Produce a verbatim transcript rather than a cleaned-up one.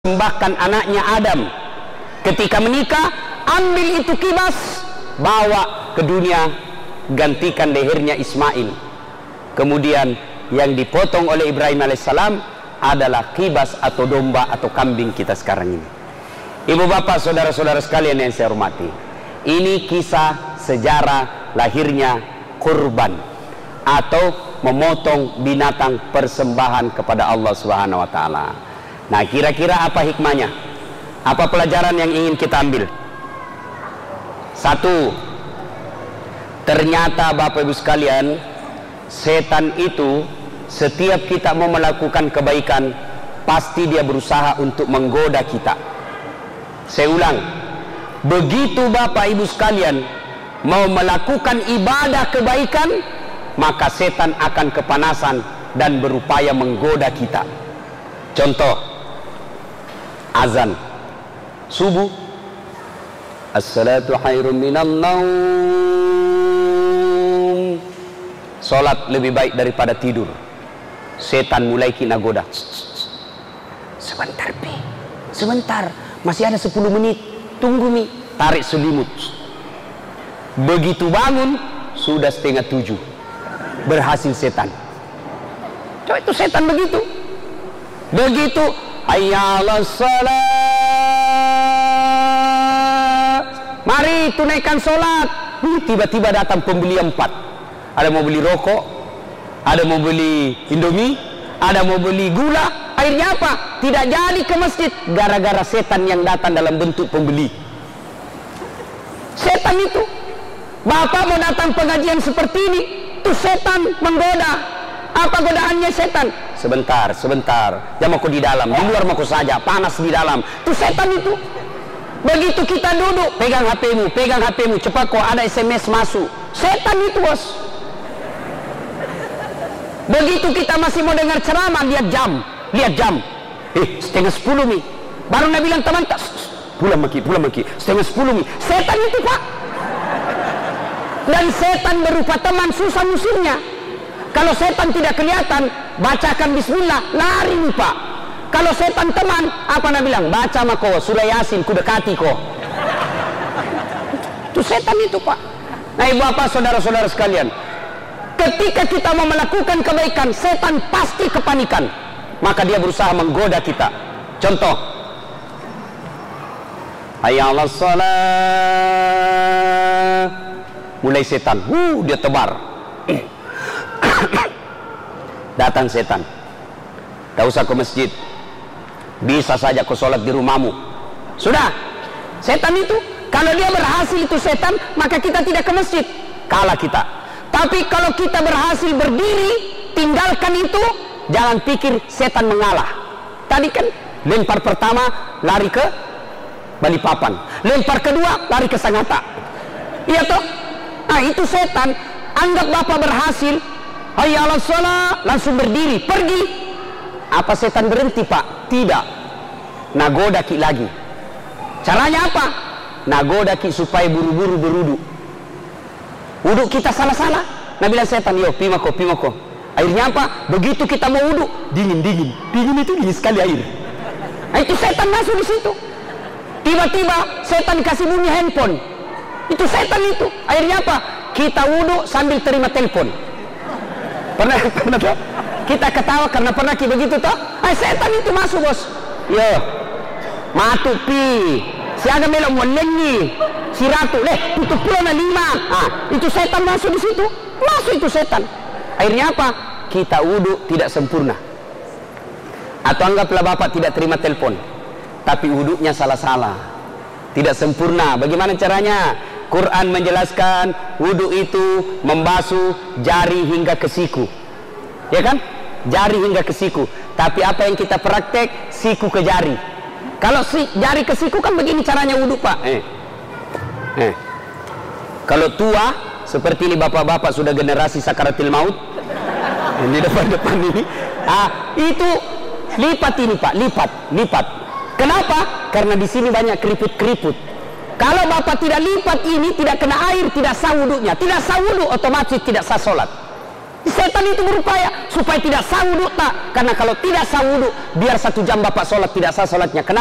Bahkan anaknya Adam ketika menikah, ambil itu kibas, bawa ke dunia, gantikan lehernya Ismail. Kemudian yang dipotong oleh Ibrahim alaihissalam adalah kibas atau domba atau kambing kita sekarang ini. Ibu bapak saudara-saudara sekalian yang saya hormati, ini kisah sejarah lahirnya kurban atau memotong binatang persembahan kepada Allah Subhanahu wa taala. Nah, kira-kira apa hikmahnya? Apa pelajaran yang ingin kita ambil? Satu, ternyata Bapak Ibu sekalian, setan itu setiap kita mau melakukan kebaikan, pasti dia berusaha untuk menggoda kita. Saya ulang, begitu Bapak Ibu sekalian mau melakukan ibadah kebaikan, maka setan akan kepanasan dan berupaya menggoda kita. Contoh, azan subuh, as-salatu khairun minan naum, salat lebih baik daripada tidur. Setan mulai kena goda, sebentar pi, sebentar, masih ada sepuluh menit, tunggu mi, tarik selimut. Begitu bangun sudah setengah tujuh, berhasil setan. Coba itu setan begitu. Begitu hayya 'alas salat, mari tunaikan solat. Tiba-tiba datang pembeli empat. Ada mau beli rokok, ada mau beli Indomie, ada mau beli gula. Akhirnya apa? Tidak jadi ke masjid gara-gara setan yang datang dalam bentuk pembeli. Setan itu. Bapak mau datang pengajian seperti ini, tuh setan menggoda. Apa godaannya setan? Sebentar, sebentar, jangan mau di dalam, di luar mau saja, panas di dalam. Tuh setan itu. Begitu kita duduk, pegang H P-mu, pegang H P-mu, cepat kok ada S M S masuk. Setan itu, bos. Begitu kita masih mau dengar ceramah, lihat jam, lihat jam. Eh, setengah sepuluh nih. Baru Nabi bilang teman, pulang maki, pulang maki, setengah sepuluh nih. Setan itu, Pak. Dan setan berupa teman, susah musuhnya. Kalau setan tidak kelihatan, bacakan bismillah, lari nih Pak. Kalau setan teman, apa Nabi bilang? Baca mako, surah Yasin, ku dekati kok. Itu setan itu Pak. Nah ibu bapak saudara-saudara sekalian, ketika kita mau melakukan kebaikan, setan pasti kepanikan. Maka dia berusaha menggoda kita. Contoh, hayya 'alas salat, mulai setan, uh, dia tebar. Datang setan, tak usah ke masjid, bisa saja kau sholat di rumahmu. Sudah, setan itu kalau dia berhasil, itu setan, maka kita tidak ke masjid, kalah kita. Tapi kalau kita berhasil berdiri, tinggalkan itu, jangan pikir setan mengalah. Tadi kan lempar pertama lari ke Balikpapan, lempar kedua lari ke Sangatta, iya toh? Nah itu setan. Anggap Bapak berhasil, hayya 'alas shalah, langsung berdiri, pergi. Apa setan berhenti Pak? Tidak. Nagoda ki lagi. Caranya apa? Nagoda ki supaya buru-buru berwudu. Wudu kita salah-salah. Nabi bilang setan, yo pimako, pimako. Akhirnya apa? Begitu kita mau wudu, dingin-dingin. Dingin itu dingin sekali air. Nah, itu setan masuk di situ. Tiba-tiba setan kasih bunyi handphone. Itu setan itu. Akhirnya apa? Kita wudu sambil terima telepon. Pernah, pernah toh? Kita ketawa karena pernah kita begitu toh? Ay, setan itu masuk bos. Yo, matu pi. Si ada melok molengi. Si ratu, leh, tutup pulau na lima. Ah, itu setan masuk di situ. Masuk itu setan. Akhirnya apa? Kita wudu tidak sempurna. Atau anggaplah Bapak tidak terima telepon, tapi wudunya salah-salah, tidak sempurna. Bagaimana caranya? Quran menjelaskan wudu itu membasuh jari hingga ke siku, ya kan? Jari hingga ke siku. Tapi apa yang kita praktek? Siku ke jari. Kalau si jari ke siku kan begini caranya wudu Pak. Eh, eh. Kalau tua seperti ini bapak-bapak sudah generasi sakaratil maut, ini depan-depan ini, ah itu lipat ini Pak, lipat, lipat. Kenapa? Karena di sini banyak keriput-keriput. Kalau Bapak tidak lipat ini, tidak kena air, tidak sah wudunya. Tidak sah wudu, otomatis tidak sah sholat. Setan itu berupaya supaya tidak sah wudhu tak. Karena kalau tidak sah wudhu, biar satu jam bapak sholat tidak sah sholatnya. Kenapa?